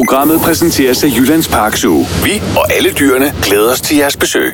Programmet præsenteres af Jyllands Park Zoo. Vi og alle dyrene glæder os til jeres besøg.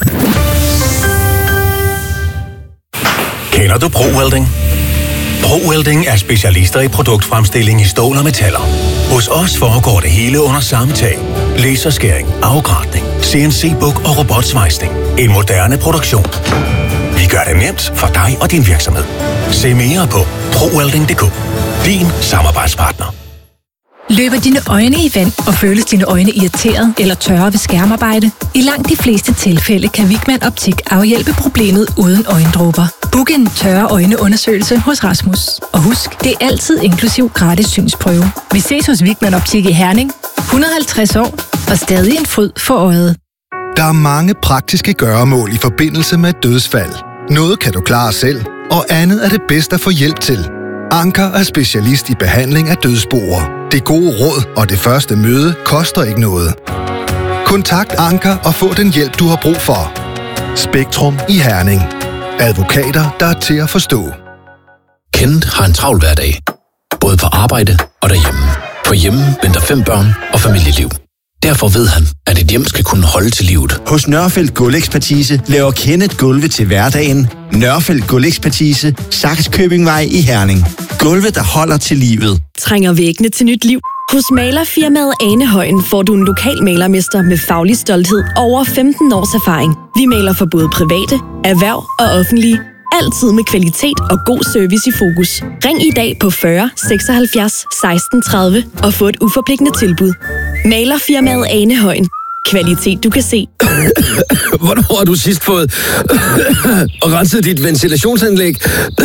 Kender du ProWelding? ProWelding er specialister i produktfremstilling i stål og metaller. Hos os foregår det hele under samme tag. Laserskæring, afgratning, CNC-bug og robotsvejsning. En moderne produktion. Vi gør det nemt for dig og din virksomhed. Se mere på ProWelding.dk. Din samarbejdspartner. Løber dine øjne i vand, og føles dine øjne irriteret eller tørre ved skærmarbejde? I langt de fleste tilfælde kan Wigman Optik afhjælpe problemet uden øjendråber. Book en tørre øjneundersøgelse hos Rasmus. Og husk, det er altid inklusiv gratis synsprøve. Vi ses hos Wigman Optik i Herning. 150 år og stadig en fryd for øjet. Der er mange praktiske gøremål i forbindelse med dødsfald. Noget kan du klare selv, og andet er det bedst at få hjælp til. Anker er specialist i behandling af dødsboer. Det gode råd og det første møde koster ikke noget. Kontakt Anker og få den hjælp, du har brug for. Spektrum i Herning. Advokater, der er til at forstå. Kenneth har en travl hverdag. Både på arbejde og derhjemme. For hjemme venter 5 børn og familieliv. Derfor ved han, at et hjem skal kunne holde til livet. Hos Nørfeldt Gulvekspertise laver Kenneth gulve til hverdagen. Nørfeldt Gulvekspertise, Sakskøbingvej i Herning. Gulve, der holder til livet. Trænger væggene til nyt liv? Hos malerfirmaet Anehøjen får du en lokal malermester med faglig stolthed og over 15 års erfaring. Vi maler for både private, erhverv og offentlige. Altid med kvalitet og god service i fokus. Ring i dag på 40 76 16 30 og få et uforpligtende tilbud. Malerfirmaet Anehøjen. Kvalitet, du kan se. Hvornår har du sidst fået og renset dit ventilationsanlæg?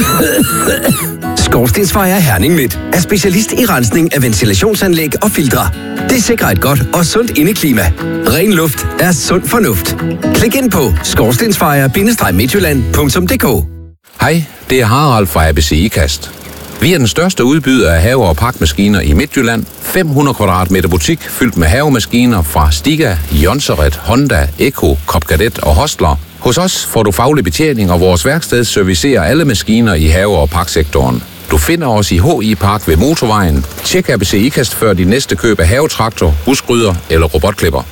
Skorstensfejer Herning Midt er specialist i rensning af ventilationsanlæg og filtre. Det sikrer et godt og sundt indeklima. Ren luft er sund fornuft. Klik ind på skorstensfejer-midtjylland.dk. Hej, det er Harald fra ABC IKAST. Vi er den største udbyder af have- og pakmaskiner i Midtjylland. 500 kvadratmeter butik fyldt med havemaskiner fra Stiga, Jonseret, Honda, Eko, Kopcadet og Hostler. Hos os får du faglig betjening, og vores værksted servicerer alle maskiner i have- og paksektoren. Du finder os i HI Park ved Motorvejen. Tjek ABC IKAST før dit næste køb af havetraktor, husgryder eller robotklipper.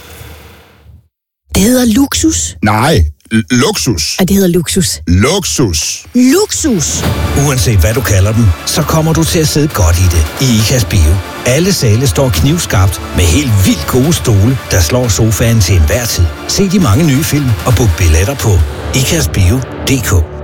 Det hedder luksus. Nej, luksus. Og det hedder luksus. Luksus. Luksus. Uanset hvad du kalder den, så kommer du til at sidde godt i det i IKAST Bio. Alle sale står knivskarpt med helt vildt gode stole, der slår sofaen til enhver tid. Se de mange nye film og book billetter på ikastbio.dk.